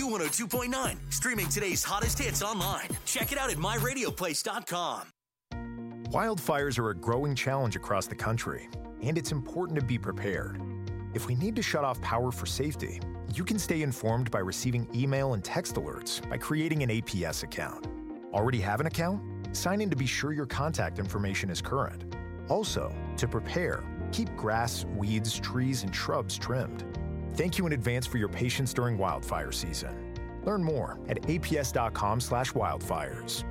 Q102.9, streaming today's hottest hits online. Check it out at myradioplace.com. Wildfires are a growing challenge across the country, and it's important to be prepared. If we need to shut off power for safety, you can stay informed by receiving email and text alerts by creating an APS account. Already have an account? Sign in to be sure your contact information is current. Also, to prepare, keep grass, weeds, trees, and shrubs trimmed. Thank you in advance for your patience during wildfire season. Learn more at aps.com/wildfires.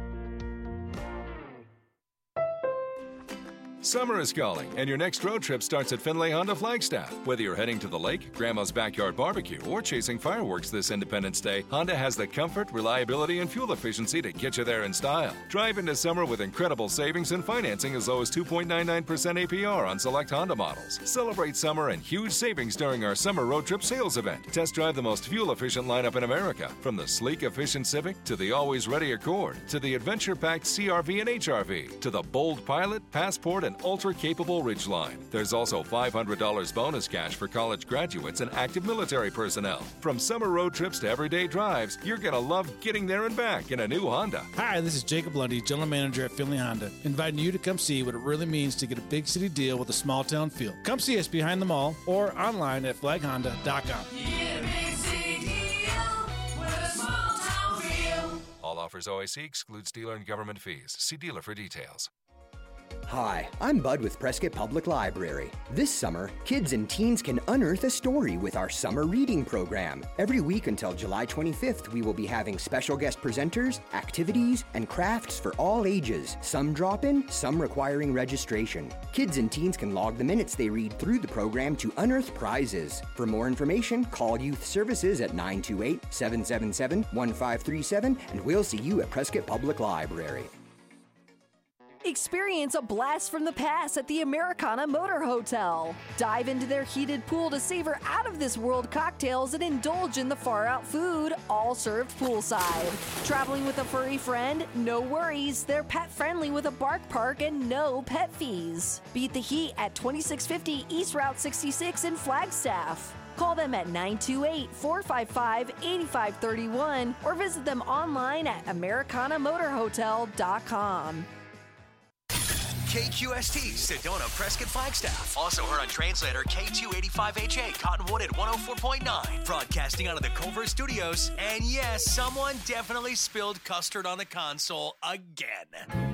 Summer is calling, and your next road trip starts at Findlay Honda Flagstaff. Whether you're heading to the lake, Grandma's backyard barbecue, or chasing fireworks this Independence Day, Honda has the comfort, reliability, and fuel efficiency to get you there in style. Drive into summer with incredible savings and financing as low as 2.99% APR on select Honda models. Celebrate summer and huge savings during our summer road trip sales event. Test drive the most fuel-efficient lineup in America, from the sleek, efficient Civic to the always-ready Accord, to the adventure-packed CR-V and HR-V, to the bold Pilot, Passport, and ultra-capable Ridgeline. There's also $500 bonus cash for college graduates and active military personnel. From summer road trips to everyday drives, you're going to love getting there and back in a new Honda. Hi, this is Jacob Lundy, General Manager at Findlay Honda, inviting you to come see what it really means to get a big city deal with a small town feel. Come see us behind the mall or online at flaghonda.com. All offers OIC, excludes dealer and government fees. See dealer for details. Hi, I'm Bud with Prescott Public Library. This summer, kids and teens can unearth a story with our summer reading program. Every week until July 25th, we will be having special guest presenters, activities, and crafts for all ages. Some drop in, some requiring registration. Kids and teens can log the minutes they read through the program to unearth prizes. For more information, call Youth Services at 928-777-1537, and we'll see you at Prescott Public Library. Experience a blast from the past at the Americana Motor Hotel. Dive into their heated pool to savor out-of-this-world cocktails and indulge in the far-out food, all served poolside. Traveling with a furry friend? No worries. They're pet-friendly with a bark park and no pet fees. Beat the heat at 2650 East Route 66 in Flagstaff. Call them at 928-455-8531 or visit them online at americanamotorhotel.com. KQST, Sedona, Prescott, Flagstaff. Also heard on translator K285HA, Cottonwood at 104.9. Broadcasting out of the Culver Studios. And yes, someone definitely spilled custard on the console again.